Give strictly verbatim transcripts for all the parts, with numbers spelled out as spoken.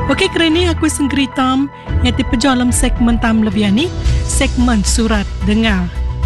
Okey, kerana aku senggeritam yang terpejam dalam segmen tam lebih ni, segmen surat dengar.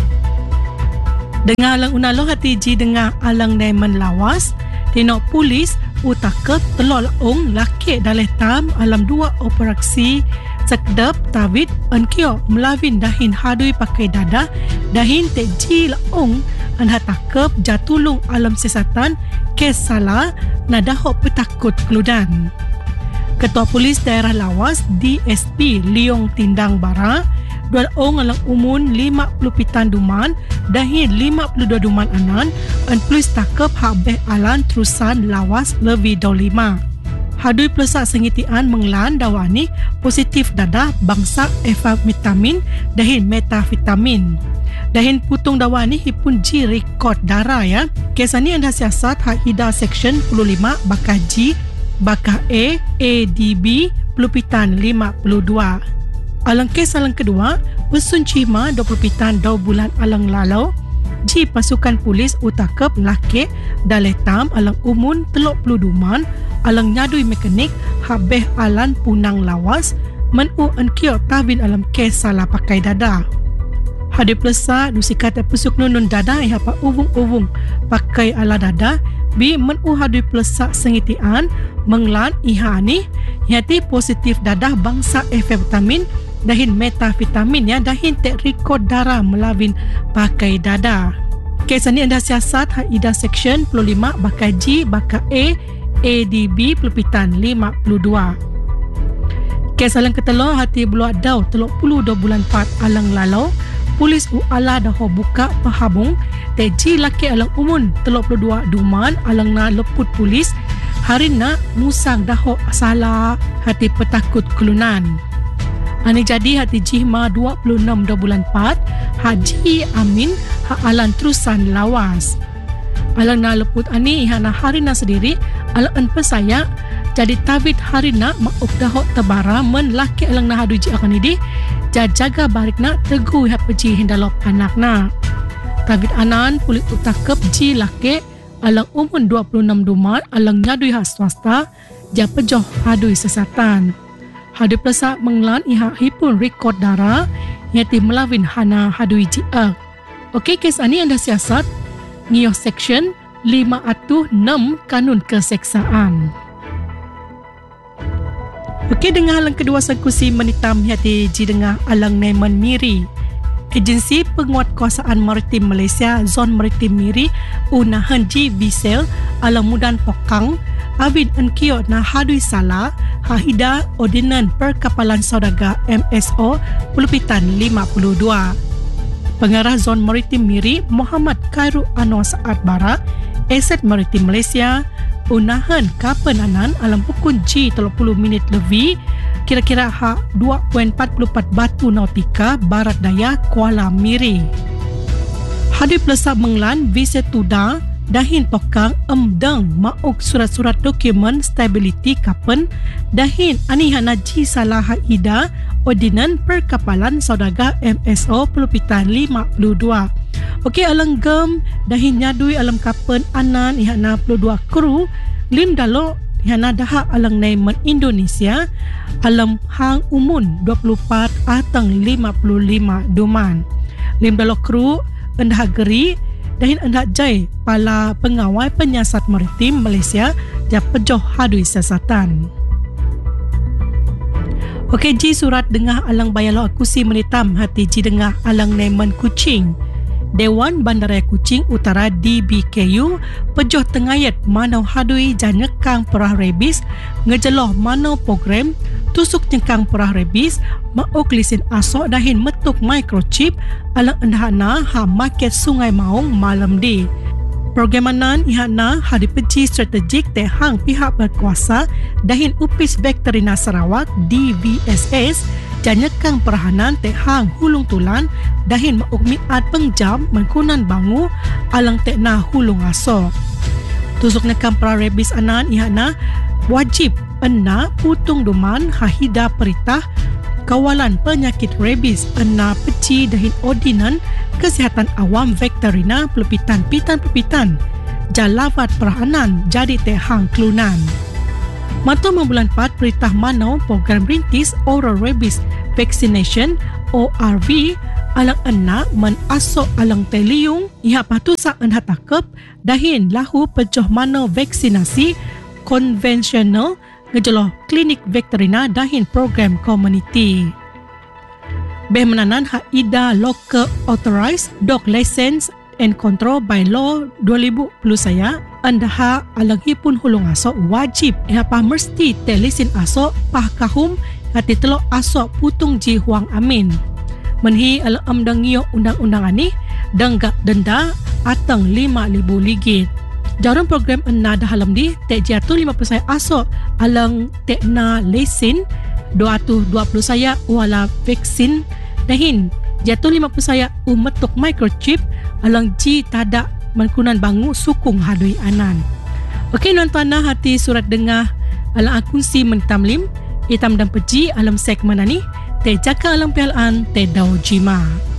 Dengar alang unalo hati ji dengar alang nemen lawas, tinok polis utakep telok laung laki dalih tam alam dua operasi sekdap tawid enkio melawin dahin hadui pakai dadah dahin tek ji laung an hatakep jatulung alam sesatan kes salah nadahok petakut keludan. Ketua Polis Daerah Lawas D S P Leong Tindang Bara dua orang alang umun lima puluh pitan duman dahin lima puluh dua duman anan an polis takep habeh alan terusan Lawas lebih dua puluh lima. Hadui pelesak sengitian menglan dawani positif dadah bangsa efametamin dahin metavitamin. Dahin putung dawani hipun ji rekod darah ya. Kes ni anda siasat hak hida section sepuluh lima bakah G bakah A A D B pelupitan lima puluh dua. Alang kes alang kedua pesun cima dua puluh pitan dua bulan alang lalau ji pasukan polis utakep laki daletam alang umun telok puluh duman alang nyadui mekanik habeh alan punang lawas menu enkio tawin alam kes salah pakai dada. Hadir pelesa nusi kata pesuk nunun dada yang apa uvung-uvung pakai ala dada bi menu hadir pelesa sengitian menglan iha ni yati positif dadah bangsa efametamin dahin metavitamin ya dahin tek rekod darah melawin pakai dada. Kes ni anda siasat haida section sepuluh lima bakal G bakal A A D B pelupitan lima puluh dua. Kes alang ketelur hati beluak daw teluk puluh dua bulan empat alang lalau polis u ala dah buka pahabung teji laki alang umun teluk puluh dua duman alang na leput polis hari na musang dah salah hati petakut kelunan. Ani jadi hati jihma dua puluh enam dua bulan empat Haji Amin ha alan terusan Lawas. Alang na leput ani ihana harina sendiri alang pesaya jadi tawid harina mauk dahok tebara men laki alang na hadu ji akan idi jaga barik na tegu ha peji hindalop anak na. Tawid anan pulit utakep ji laki alang umun dua puluh enam duman alang nyadui ha swasta ja pejoh hadui sesatan. Hadui pelasa menglan iha hipun rekod darah yati melawin hana hadui jiak. Okey, kes ani anda siasat ngioh section lima puluh enam kanun keseksaan. Okey, dengar alang kedua sangkusi menitam hati ji dengar alang nemen miri. Agensi Penguatkuasaan Maritim Malaysia Zon Maritim Miri unahan ji Bisel alang mudan Pokang Abid enkio na hadui salah hahida ordinan perkapalan saudagar M S O pelupitan lima puluh dua. Pengarah Zon Maritim Miri Muhammad Khairul Anwar Saad Bara Aset Maritim Malaysia unahan kapenanan alam pukul G tiga puluh minit lebih kira-kira hak dua perpuluhan empat empat batu nautika barat daya Kuala Miri. Hadir pelesap menglan visa tuda dahin Pokang emdeng mauk surat-surat dokumen stability kapen dahin anihana ji salah ida ordinan perkapalan saudagar M S O pelupitan lima puluh dua. Okey, alang gem dahin nyadui alam kapen anan ihana puluh dua kru lim dalo ihana daha alang naiman Indonesia alam hang umun dua puluh empat atang lima puluh lima duman. Lim dalo kru endah geri dahin endah jai pala pengawal penyiasat maritim Malaysia ja pejoh hadui sesatan. Okey, ji surat dengah alang bayalo akusi menitam hati ji dengah alang nemen Kuching. Dewan Bandaraya Kuching Utara D B K U pejoh tengayat manau hadui janyekang perah rebis ngejeloh manau program tusuk nyekang perah rebis mauk lisin asok dahin metuk microchip alang endahana ha market Sungai Maung malam di. Programanan ihana hadi peji strategik tehang pihak berkuasa dahin Upis Veterina Sarawak D V S S janyekang perahanan tehang hulung tulan dahin mauk miat pengjam mengkunan bangu alang tekna hulung asok. Tusuk nekang perah rebis anan ihana wajib ena putung duman hahida peritah kawalan penyakit rebis ena peci dahin ordinan kesihatan awam veterina pelupitan pitan pelupitan jalawat perahanan jadi tehang kelunan. Mantu bulan empat perintah manau program rintis oral rabies vaccination O R V alang anak men asok alang teliung iha patu sa en hatakep dahin lahu pejoh manau vaksinasi konvensional ngejoloh klinik veterina dahin program community. Beh menanan hak ida local authorized dog license and control by law dua ribu sepuluh saya andaha alanghi pun hulung asok wajib iha pah mesti telisin asok pah kahum hati telok asok putung ji huang amin menhi ala amdang ngio undang-undang ani danggak denda atang lima ribu ringgit. Jarum program enna dah halam di tek jatuh lima puluh saya asok alang tekna lesin dua ratus dua puluh saya wala vaksin dahin jatuh lima puluh saya umetuk microchip alang ji tadak menkunan bangu sukung hadui anan. Okey nonton nah hati surat dengar alang akunsi mentamlim hitam dan peji alam segmen ani te jaka alam pialaan te dau jima.